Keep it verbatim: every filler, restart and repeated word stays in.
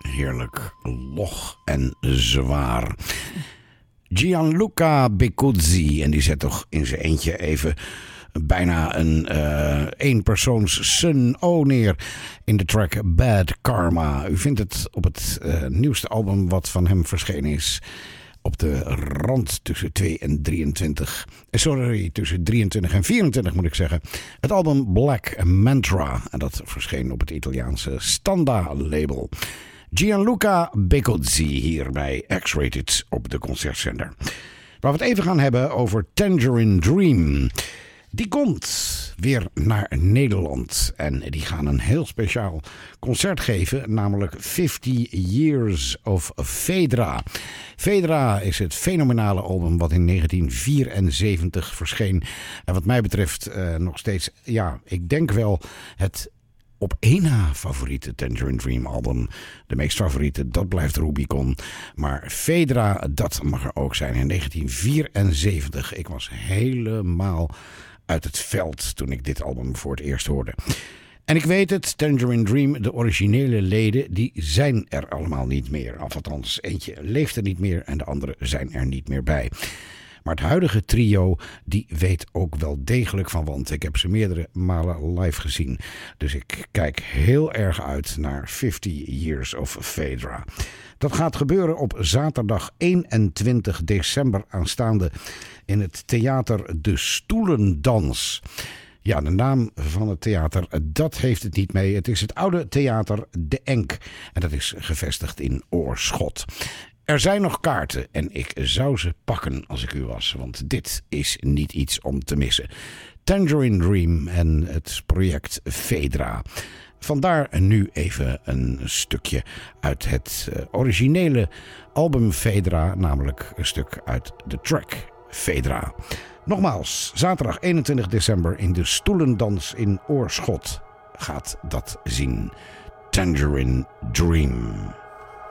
Heerlijk, log en zwaar. Gianluca Beccuzzi, en die zet toch in zijn eentje even bijna een uh, eenpersoons Sun O neer in de track Bad Karma. U vindt het op het uh, nieuwste album wat van hem verschenen is. Op de rand tussen twee en drieëntwintig. Sorry, tussen drieëntwintig en vierentwintig moet ik zeggen. Het album Black Mantra. En dat verscheen op het Italiaanse Standa-label. Gianluca Beccuzzi hier bij X-Rated op de concertzender. Waar we het even gaan hebben over Tangerine Dream. Die komt weer naar Nederland en die gaan een heel speciaal concert geven, namelijk fifty years of Phaedra. Phaedra is het fenomenale album wat in negentien vierenzeventig verscheen. En wat mij betreft uh, nog steeds, ja, ik denk wel het op één na favoriete Tangerine Dream album. De meest favoriete, dat blijft Rubicon. Maar Phaedra, dat mag er ook zijn. In negentien vierenzeventig, ik was helemaal uit het veld toen ik dit album voor het eerst hoorde. En ik weet het, Tangerine Dream, de originele leden, die zijn er allemaal niet meer. Of althans, eentje leeft er niet meer en de anderen zijn er niet meer bij. Maar het huidige trio, die weet ook wel degelijk van, want ik heb ze meerdere malen live gezien. Dus ik kijk heel erg uit naar fifty years of Phaedra. Dat gaat gebeuren op zaterdag eenentwintig december aanstaande in het theater De Stoelendans. Ja, de naam van het theater, dat heeft het niet mee. Het is het oude theater De Enk en dat is gevestigd in Oorschot. Er zijn nog kaarten en ik zou ze pakken als ik u was, want dit is niet iets om te missen. Tangerine Dream en het project Phaedra. Vandaar nu even een stukje uit het originele album Phaedra, namelijk een stuk uit de track Phaedra. Nogmaals, zaterdag eenentwintig december in de Stoelendans in Oorschot gaat dat zien. Tangerine Dream.